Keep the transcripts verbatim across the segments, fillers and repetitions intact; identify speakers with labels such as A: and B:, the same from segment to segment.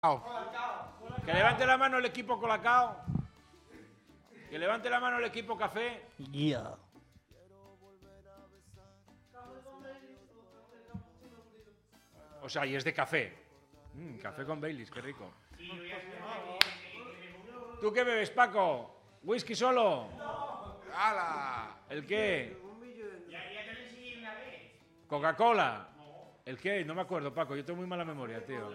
A: Que levante la mano el equipo Colacao. Que levante la mano el equipo Café.
B: Yeah.
A: O sea, y es de café. Mm, café con Baileys, qué rico. ¿Tú qué bebes, Paco? ¿Whisky solo?
C: ¡Hala!
A: ¿El qué? ¿Coca-Cola? ¿El qué? No me acuerdo, Paco. Yo tengo muy mala memoria, tío.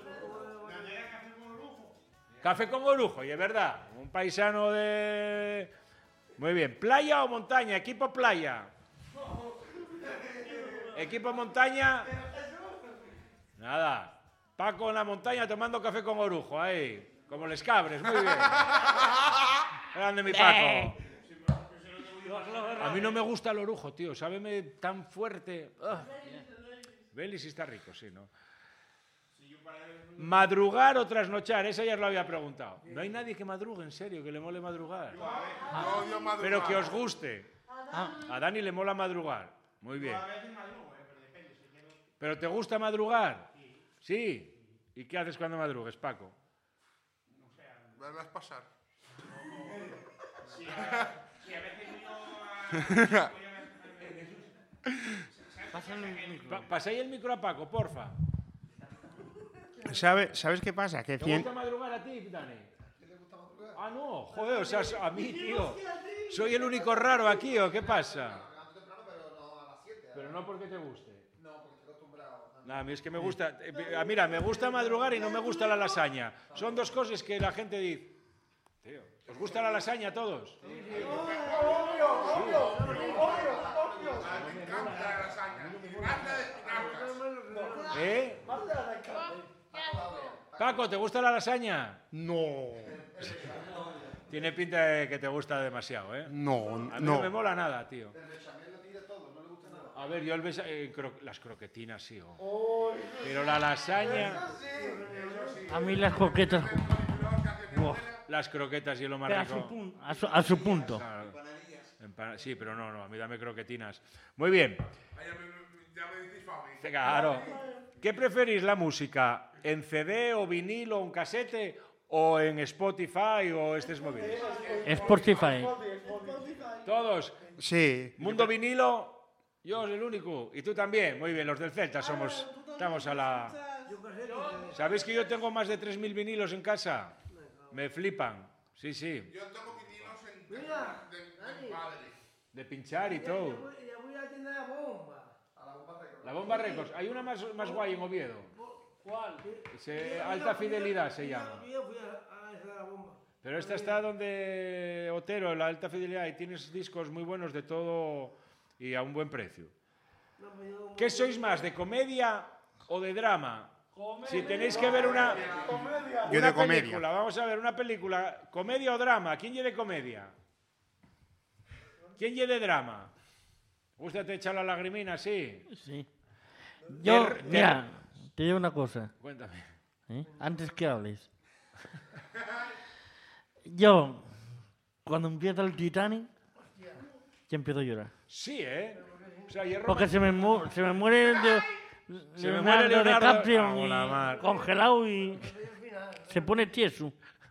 A: Café con Orujo, y es verdad. Un paisano de... Muy bien. ¿Playa o montaña? Equipo playa. Equipo montaña. Nada. Paco en la montaña tomando café con Orujo, ahí. Como les cabres, muy bien. Grande mi Paco. A mí no me gusta el Orujo, tío. Sábeme tan fuerte. Baileys sí está rico, sí, ¿no? ¿Madrugar o trasnochar? Esa ya os lo había preguntado. No hay nadie que madrugue, en serio, que le mole madrugar.
C: Yo odio madrugar.
A: Pero que os guste. A Dani le mola madrugar. Muy bien. ¿Pero te gusta madrugar? Sí. ¿Y qué haces cuando madrugues, Paco?
C: Verlas pasar.
D: Sí, a veces yo...
A: Pa pasáis el micro a Paco, porfa.
E: ¿Sabe, ¿Sabes qué pasa? Que
A: ¿Te
E: cien...
A: gusta madrugar a ti, Dani? Ah, no, joder, o sea, a mí, tío. ¿Soy el único raro aquí o qué pasa? Pero no porque te guste. No, a mí es que me gusta... Eh, mira, me gusta madrugar y no me gusta la lasaña. Son dos cosas que la gente dice... Tío, ¿os gusta la lasaña a todos?
C: Me encanta la lasaña. Me encanta de espinacas.
A: ¿Eh? Paco, ¿te gusta la lasaña?
E: No,
A: Tiene pinta de que te gusta demasiado, ¿eh?
E: no,
A: A mí no,
E: no.
A: me mola nada, tío. A ver, yo el besa... eh, cro... las croquetinas sí, oh. Pero la lasaña...
B: A mí las croquetas. Buah,
A: Las croquetas y lo más
B: pero a, su
A: rico.
B: pun- a, su, a su punto.
A: Claro. Empana- Sí, pero no, no, a mí dame croquetinas. Muy bien.
C: Ya me, ya me decís fama.
A: Claro. ¿Qué preferís la música? ¿En C D o vinil o en casete o en Spotify o estos móviles?
B: Spotify.
A: Todos.
E: Sí,
A: Mundo vinilo, yo soy el único. Y tú también. Muy bien, los del Celta somos... Estamos a la... ¿Sabéis que yo tengo más de tres mil vinilos en casa? Me flipan. Sí, sí.
C: Yo tengo vinilos en de, de, de padre.
A: De pinchar y todo.
F: Ya voy a tener la bomba.
A: La Bomba Records. Hay una más, más guay en Oviedo.
F: ¿Cuál?
A: Se- alta fidelidad se llama.
F: Yo fui a, a esa la bomba.
A: Pero esta está donde Otero, la alta fidelidad, y tienes discos muy buenos de todo y a un buen precio.
F: No, pero yo-
A: ¿Qué sois más, de comedia o de drama? Si tenéis que ver una,
E: Yo
A: una
E: de comedia.
A: película, vamos a ver una película, comedia o drama, ¿quién lleve comedia? ¿Quién lleve drama? ¿Gústate echar la lagrimina? Sí.
B: Sí. Yo,
A: Ter- ter-
B: mira, te digo una cosa.
A: Cuéntame.
B: ¿eh? Antes que hables. Yo, cuando empieza el Titanic, ya empiezo a llorar.
A: Sí, ¿eh? O sea, hierro
B: Porque se me, mu- se me muere el de,
A: Se me muere
B: Leonardo
A: Leonardo-
B: DiCaprio
A: Ah,
B: y
A: la mar.
B: congelado y se pone tieso.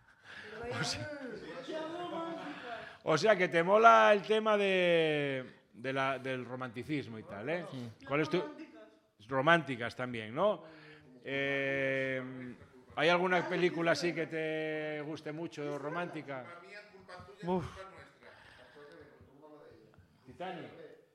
A: O sea, que te mola el tema de, de la, del romanticismo y tal, ¿eh? ¿Cuál es tu...? Románticas también, ¿no? Eh, ¿Hay alguna película así que te guste mucho, romántica?
B: Uf,
A: ¿Titanic?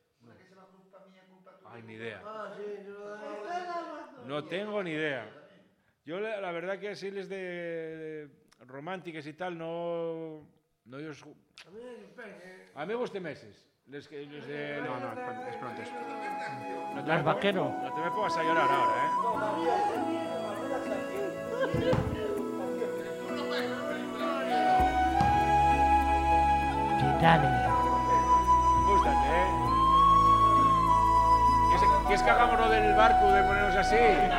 A: Ay, ni idea.
F: Ah, sí, yo-
A: No tengo ni idea. Yo la, la verdad que así les de, de románticas y tal, no... no yo os-
F: A mí me depende.
A: a mí me gustan meses. Les, que- les de,
E: no, no, es pronto, es pronto. es-
A: no te
B: las
A: me-
B: vaquero.
A: No te me pongas a llorar ahora, ¿eh?
B: Titanic.
A: Gústate, ¿eh? ¿Quieres, ¿Quieres que hagamos lo del barco de ponernos así?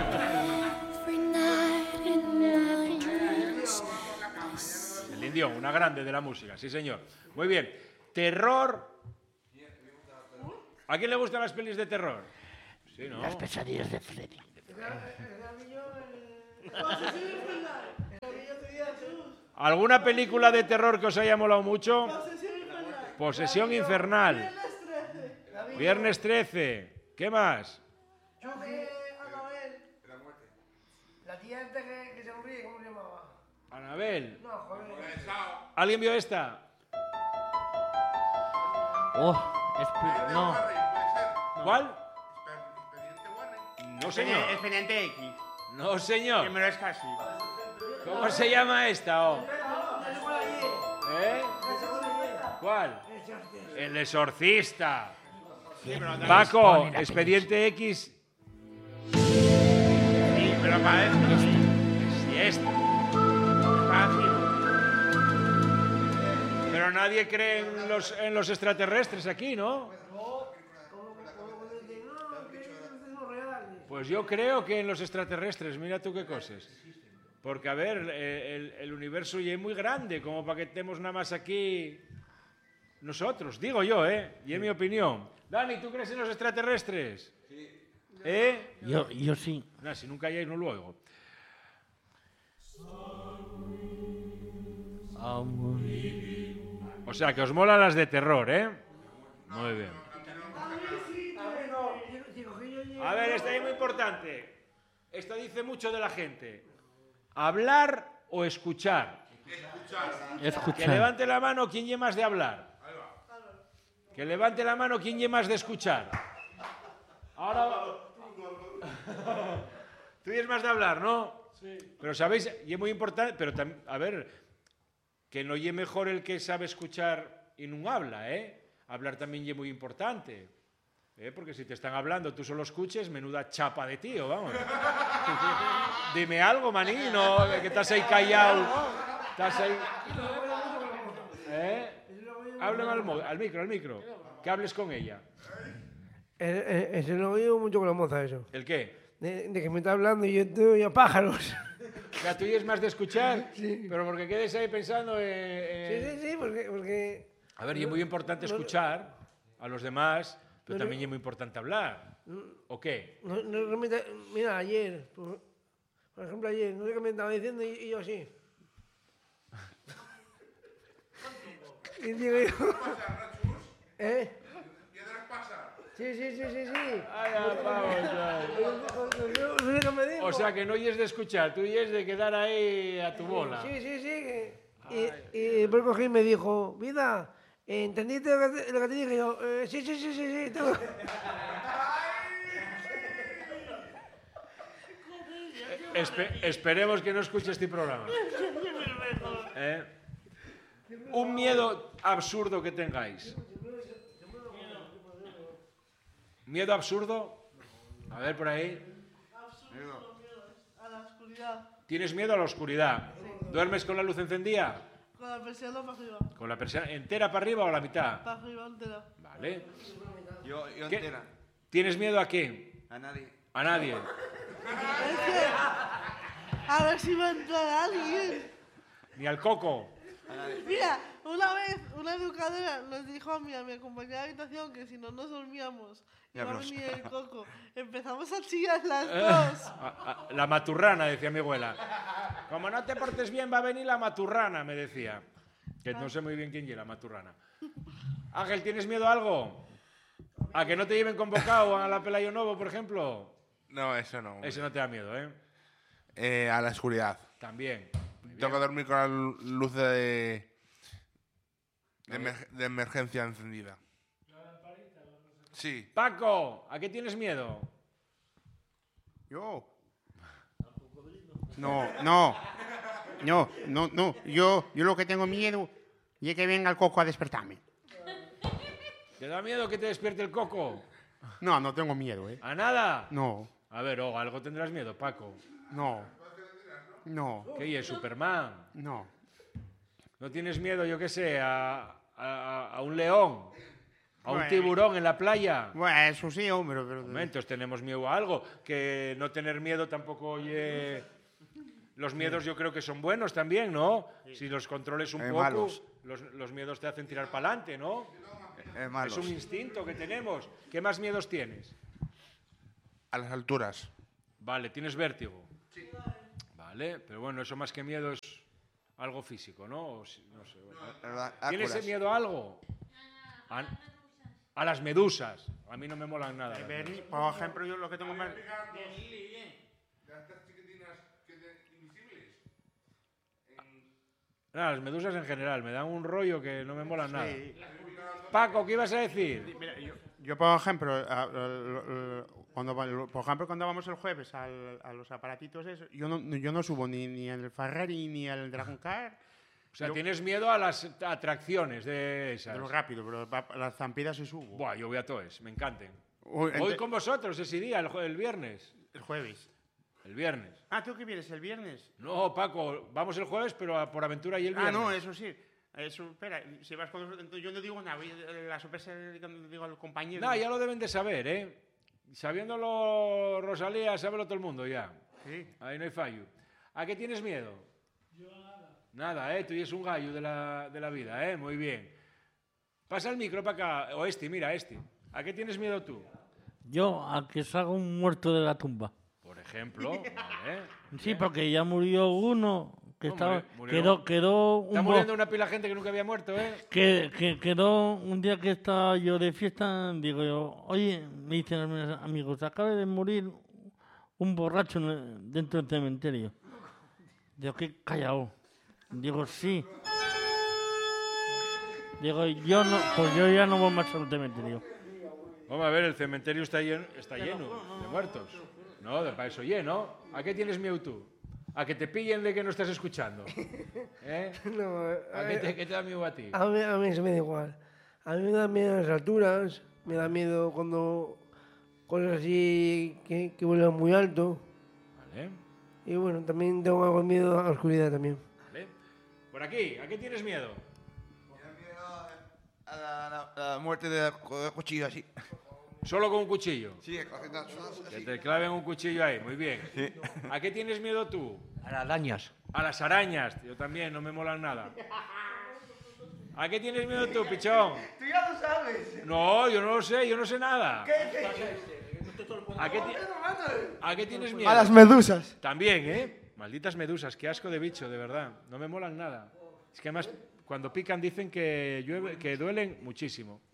A: El indio, una grande de la música, sí señor. Muy bien. Terror. ¿A quién le gustan las pelis de terror? Sí, ¿no?
B: Las pesadillas de Freddy.
F: Era- era yo, eh,
A: ¿Alguna película de terror que os haya molado mucho?
F: Posesión infernal.
A: Posesión infernal.
F: Viernes trece.
A: Viernes trece. ¿Qué más?
F: Chucky, Anabel. La tía esta que, que se ríe, ¿cómo se llamaba?
A: Anabel.
F: No, joder.
A: ¿Alguien vio esta?
B: Oh, espe- no.
A: ¿Cuál?
C: Expediente Warren.
A: No, señor.
E: Expediente X.
A: No, señor.
E: Que me lo es casi.
A: ¿Cómo se llama esta? oh? ¿Eh? ¿Cuál? El exorcista. Paco, Expediente X.
E: Sí, pero parece.
A: Sí, esta.
E: Fácil.
A: Pero nadie cree en los, en los extraterrestres aquí, ¿no? Pues yo creo que en los extraterrestres, mira tú qué cosas. Porque, a ver, eh, el, el universo ya es muy grande, como para que estemos nada más aquí nosotros, digo yo, ¿eh? Y es mi opinión. Dani, ¿tú crees en los extraterrestres? Sí. ¿Eh?
B: Yo, yo sí.
A: No, si nunca hay, no lo oigo. O sea, que os molan las de terror, ¿eh? Muy bien. A ver, esto es muy importante. Esto dice mucho de la gente. ¿Hablar o escuchar? Que
B: Escuchar.
A: levante la mano quien lleve más de hablar. Que levante la mano quien lleve más de escuchar. Ahora... Tú lleves más de hablar, ¿no? Sí. Pero sabéis, y es muy importante, pero también, a ver, que no lleve mejor el que sabe escuchar y no habla, ¿eh? Hablar también es muy importante. ¿Eh? Porque si te están hablando, tú solo escuches, menuda chapa de tío, vamos. Dime algo, maní, no, que estás ahí callado. Estás ahí... ¿Eh? Háblame al, mo- al micro, al micro. Que hables con ella.
F: Ese lo oigo mucho con la moza, eso.
A: ¿El qué?
F: De, de que me está hablando y yo estoy a pájaros.
A: ¿La tuya es más de escuchar? Sí. Pero porque quedes ahí pensando en... en-
F: Sí, sí, sí, porque... porque
A: A ver, y es muy importante escuchar a los demás, pero también es muy importante hablar. ¿O qué?
F: no, no, no me está- mira, ayer, por, por ejemplo, ayer, no sé qué me estaba diciendo y, y yo así. Y digo yo... ¿Eh?
C: ¿Piedras pasan?
F: Sí, sí, sí, sí, sí.
A: Ay, vamos, ay.
F: No sé qué me dijo.
A: O sea, que no oyes de escuchar, tú oyes de quedar ahí a tu bola.
F: Sí, sí, sí. que- Y, y después cogí y me dijo, vida, ¿entendiste lo que te, lo que te dije? Y yo, eh, sí, sí, sí, sí, sí. tengo-".
A: Espe- esperemos que no escuche este programa. ¿Eh? Un miedo absurdo que tengáis. ¿Miedo absurdo? A ver, por ahí.
G: A la oscuridad.
A: ¿Tienes miedo a la oscuridad? ¿Duermes con la luz encendida?
G: Con la persiana para arriba.
A: ¿Con la persiana entera para arriba o la mitad?
G: Para arriba entera.
A: Vale.
E: Yo, yo
A: ¿Qué?
E: entera.
A: ¿Tienes miedo a qué?
E: A nadie.
A: A nadie.
G: Es que... A ver si va a entrar alguien.
A: Ni al coco.
G: Mira, una vez una educadora nos dijo a mí, a mi compañera de habitación, que si no nos dormíamos
E: Ya,
G: iba a
E: pero-
G: venir el coco. Empezamos a chillar las
A: Eh.
G: dos.
A: A- a- La maturrana, decía mi abuela. Como no te portes bien, va a venir la maturrana, me decía. Que no sé muy bien quién es la maturrana. Ángel, ¿tienes miedo a algo? ¿A que no te lleven convocado a la Pelayo Novo, por ejemplo?
C: No, eso no.
A: Ese no te da miedo, ¿eh?
C: Eh, a la oscuridad.
A: También. Muy
C: Tengo que
A: bien.
C: dormir con la lu- luz de, de, emer- de emergencia encendida. Sí.
A: Paco, ¿a qué tienes miedo?
E: Yo. No, no. No, no, no. Yo, yo lo que tengo miedo es que venga el coco a despertarme.
A: ¿Te da miedo que te despierte el coco?
E: No, no tengo miedo, ¿eh?
A: ¿A nada?
E: No,
A: A ver, oh, algo tendrás miedo, Paco.
E: no. No,
A: ¿Qué es, Superman?
E: no.
A: ¿No tienes miedo, yo qué sé, a, a- a un león? ¿A un
E: Bueno.
A: tiburón en la playa?
E: Bueno, eso sí, hombre, pero...
A: Momentos, tenemos miedo a algo. Que no tener miedo tampoco oye... Los miedos yo creo que son buenos también, ¿no? Si los controles un
C: Eh,
A: poco,
C: malos.
A: los, los miedos te hacen tirar para adelante, ¿no?
C: Es malo.
A: Es un instinto que tenemos. ¿Qué más miedos tienes?
C: A las alturas.
A: Vale, ¿tienes vértigo? Sí. Vale, pero bueno, eso más que miedo es algo físico, ¿no? O si- no sé.
H: ¿Verdad?
A: ¿Tienes
H: Áculas.
A: miedo a algo? A, a las medusas. A mí no me molan nada. las
E: Bernie,
A: medusas.
E: por ejemplo, yo lo que tengo más...
C: De estas chiquitinas que de invisibles. En-
A: Nada, las medusas en general. Me dan un rollo que no me molan nada.
E: Sí.
A: Paco, ¿qué ibas a decir?
E: Mira, yo, yo, por ejemplo, a- lo- lo- cuando, va- por ejemplo, cuando vamos el jueves al- a los aparatitos esos, yo no, yo no subo ni, ni el Ferrari ni el Dragon Car,
A: O sea,
E: Yo-
A: tienes miedo a las atracciones de esas.
E: de lo rápido, pero pa- las zampidas sí subo.
A: Buah, yo voy a todos, me encanten.
E: Uy,
A: Voy
E: ente-
A: con vosotros ese día, el, jue- el viernes.
E: El jueves.
A: El viernes.
E: Ah, ¿tú qué vienes? ¿El viernes?
A: No, Paco, vamos el jueves, pero a- por aventura y el
E: Ah,
A: viernes.
E: no, eso sí. Eso, espera, si vas con nosotros, entonces yo no digo nada, voy- la sorpresa le digo al compañero.
A: No, ya lo deben de saber, ¿eh? Sabiéndolo Rosalía, sábelo todo el mundo ya.
E: Sí.
A: Ahí no hay fallo. ¿A qué tienes miedo? Yo nada. Nada, ¿eh? Tú y es un gallo de la, de la vida, ¿eh? Muy bien. Pasa el micro para acá. O este, mira, este. ¿A qué tienes miedo tú?
B: Yo, a que salga un muerto de la tumba.
A: Por ejemplo, ¿vale?
B: Sí, porque ya murió uno que
A: No,
B: estaba...
A: murió- murió-
B: Quedó, quedó un
A: Está
B: bo-
A: muriendo una pila de gente que nunca había muerto, ¿eh?
B: que, que quedó un día que estaba yo de fiesta, digo yo, oye, me dicen mis amigos, acaba de morir un borracho en el- dentro del cementerio. Digo, qué callado. Digo, sí. Digo, yo no, pues yo ya no voy más al cementerio.
A: Vamos a ver, el cementerio está lleno, está lleno de muertos. No, de para eso lleno. ¿A qué tienes miedo tú? ¿A que te pillen de que no estás escuchando? ¿Eh?
F: No, eh,
A: ¿A qué te, qué te da miedo a ti?
F: a mí, a mí se me da igual. A mí me da miedo las alturas, me da miedo cuando cosas así que, que vuelan muy alto.
A: Vale,
F: Y bueno, también tengo algo de miedo a la oscuridad también.
A: vale. Por aquí, ¿a qué tienes miedo?
H: Me da miedo a la, la- la muerte de de cuchillo así.
A: Solo con un cuchillo.
H: Sí, cogiendo-
A: Que
H: así.
A: te claven un cuchillo ahí, muy bien. ¿A qué tienes miedo tú?
I: A las arañas.
A: A las arañas. Yo también, no me molan nada. ¿A qué tienes miedo tú, pichón?
I: Tú ya lo sabes.
A: No, yo no lo sé, yo no sé nada. ¿A qué, ti- ¿A qué tienes miedo?
I: A las medusas.
A: También, ¿eh? Malditas medusas, qué asco de bicho, de verdad. No me molan nada. Es que además, cuando pican dicen que, llueve, que duelen muchísimo.